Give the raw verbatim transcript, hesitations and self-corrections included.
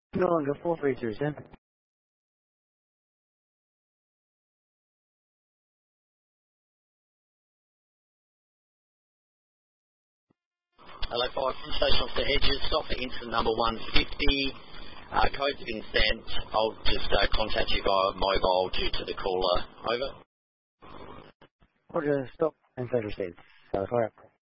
No longer four three two seven. Hello, five, station off the hedges, stop for instant number one fifty. Uh, codes have been sent. I'll just uh, contact you via mobile due to the caller. Over. Roger, stop and further received. So, fire up.